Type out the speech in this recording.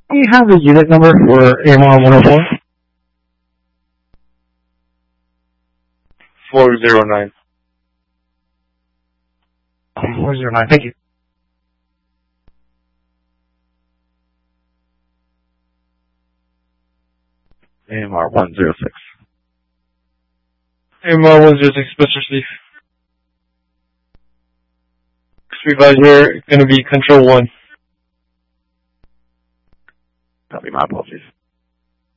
Do you have the unit number for AMR 104? 409. 409, thank you. AMR 106. AMR 106, Special Chief. Supervisor, going to be Control 1. Copy, my apologies.